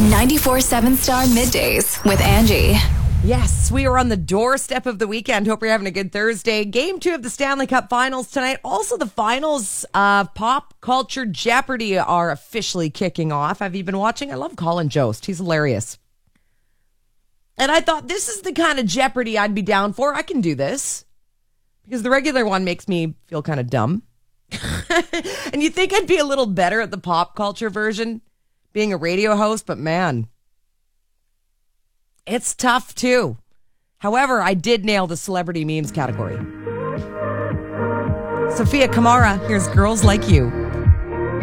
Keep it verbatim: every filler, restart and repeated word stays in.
ninety-four point seven Star Middays with Angie. Yes, we are on the doorstep of the weekend. Hope you're having a good Thursday. Game two of the Stanley Cup Finals tonight. Also, the finals of Pop Culture Jeopardy are officially kicking off. Have you been watching? I love Colin Jost. He's hilarious. And I thought, this is the kind of Jeopardy I'd be down for. I can do this. Because the regular one makes me feel kind of dumb. And you think I'd be a little better at the pop culture version, being a radio host, but man, it's tough too. However, I did nail the celebrity memes category. Sophia Kamara, here's Girls Like You.